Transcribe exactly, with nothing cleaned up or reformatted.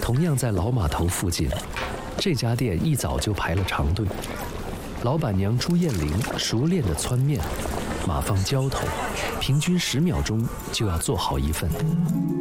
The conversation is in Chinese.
同样在老码头附近，这家店一早就排了长队。老板娘朱艳玲熟练地汆面，码放浇头，平均十秒钟就要做好一份。